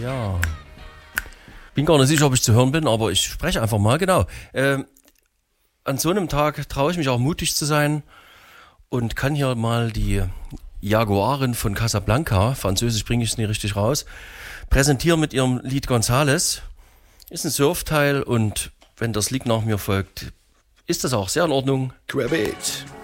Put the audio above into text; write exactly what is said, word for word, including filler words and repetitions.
Ja. Bin gar nicht sicher, ob ich zu hören bin, aber ich spreche einfach mal, genau. Ähm, an so einem Tag traue ich mich auch mutig zu sein und kann hier mal die Jaguarin von Casablanca, französisch bringe ich es nie richtig raus, präsentieren mit ihrem Lied Gonzales. Ist ein Surfteil und wenn das Lied nach mir folgt, ist das auch sehr in Ordnung. Grab it.